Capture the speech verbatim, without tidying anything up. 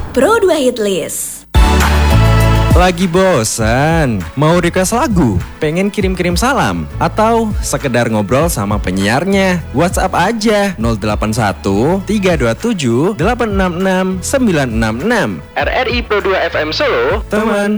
Pro dua Hit List. Lagi bosan? Mau request lagu? Pengen kirim-kirim salam? Atau sekedar ngobrol sama penyiarnya? WhatsApp aja nol delapan satu tiga dua tujuh delapan enam enam sembilan enam enam. R R I Pro dua F M Solo, teman